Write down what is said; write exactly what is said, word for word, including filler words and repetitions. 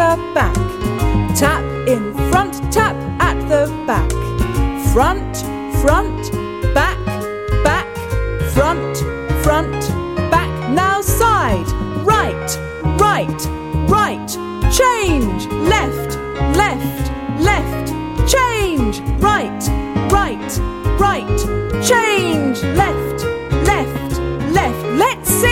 the back. Tap in front, tap at the back. Front, front, back, back, front, front, back. Now side, right, right, right. Change, left, left, left. Change, right, right, right. Change, left, left, left. Let